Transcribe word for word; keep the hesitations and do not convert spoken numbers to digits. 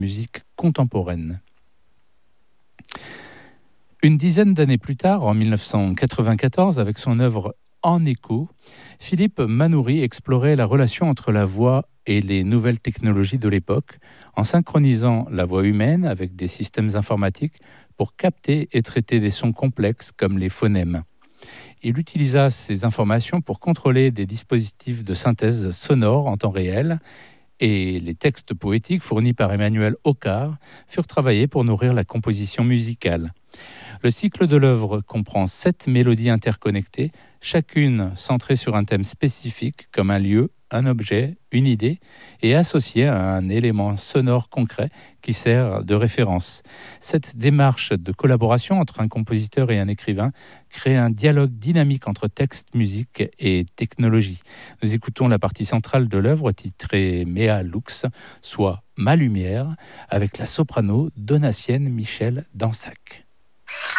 musique contemporaine. Une dizaine d'années plus tard, en mille neuf cent quatre-vingt-quatorze, avec son œuvre En écho, Philippe Manoury explorait la relation entre la voix et les nouvelles technologies de l'époque, en synchronisant la voix humaine avec des systèmes informatiques pour capter et traiter des sons complexes comme les phonèmes. Il utilisa ces informations pour contrôler des dispositifs de synthèse sonore en temps réel, et les textes poétiques fournis par Emmanuel Hoccard furent travaillés pour nourrir la composition musicale. Le cycle de l'œuvre comprend sept mélodies interconnectées, chacune centrée sur un thème spécifique comme un lieu, un objet, une idée, et associée à un élément sonore concret qui sert de référence. Cette démarche de collaboration entre un compositeur et un écrivain crée un dialogue dynamique entre texte, musique et technologie. Nous écoutons la partie centrale de l'œuvre titrée Mea Lux, soit Ma lumière, avec la soprano donatienne Michèle Dansac.